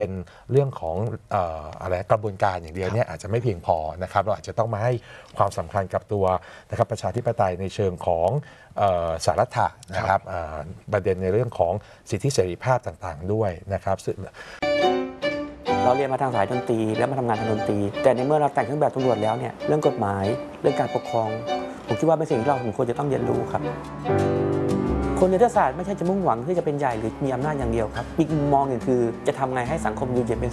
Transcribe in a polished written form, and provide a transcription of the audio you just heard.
เป็นเรื่องของอะไรกระบวนการอย่างเดียวเนี่ยอาจจะไม่เพียงพอนะครับเราอาจจะต้องมาให้ความสำคัญกับตัวนะครับประชาธิปไตยในเชิงของสารัฐะนะครับประเด็นในเรื่องของสิทธิเสรีภาพต่างๆด้วยนะครับเราเรียนมาทางสายดนตรีแล้วมาทำงานทางดนตรีแต่ในเมื่อเราแต่งเครื่องแบบตำรวจแล้วเนี่ยเรื่องกฎหมายเรื่องการปกครองผมคิดว่าเป็นสิ่งที่เราควรจะต้องเรียนรู้ครับคนในรัฐศาสตร์ไม่ใช่จะมุ่งหวังที่จะเป็นใหญ่หรือมีอำนาจอย่างเดียวครับอีกมุมมองหนึ่งคือจะทำไงให้สังคมอยู่เย็นเป็น